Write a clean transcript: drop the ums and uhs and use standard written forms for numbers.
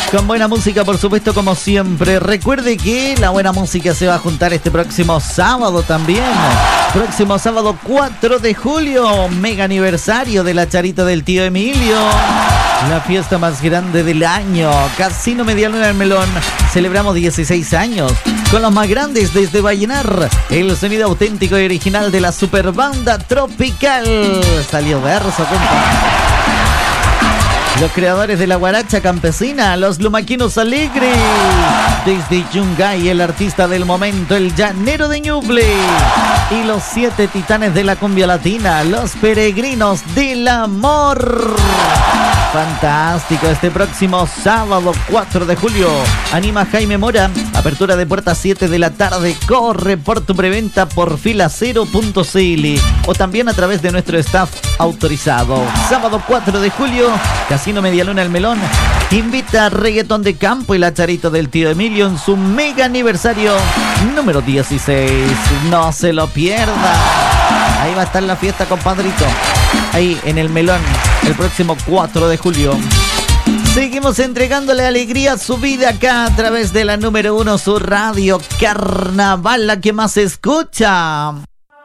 Con buena música, por supuesto, como siempre. Recuerde que la buena música se va a juntar este próximo sábado también. Próximo sábado 4 de julio, mega aniversario de la Charita del tío Emilio. La fiesta más grande del año. Casino Medialuna del Melón. Celebramos 16 años con los más grandes desde Vallenar. El sonido auténtico y original de la super banda tropical. Salió verso, compa. Los creadores de la guaracha campesina, los lumaquinos alegres. Desde Yungay, el artista del momento, el llanero de Ñuble. Y los 7 titanes de la cumbia latina, los peregrinos del amor. Fantástico, este próximo sábado 4 de julio. Anima Jaime Mora, apertura de puertas 7 de la tarde. Corre por tu preventa por filacero.cl o también a través de nuestro staff autorizado. Sábado 4 de julio, Casino Medialuna El Melón invita a Reggaetón de Campo y la Charita del tío Emilio en su mega aniversario número 16. No se lo pierda. Ahí va a estar la fiesta, compadrito. Ahí en El Melón, el próximo 4 de julio. Seguimos entregándole alegría a su vida acá a través de la número 1, su radio Carnaval, la que más se escucha.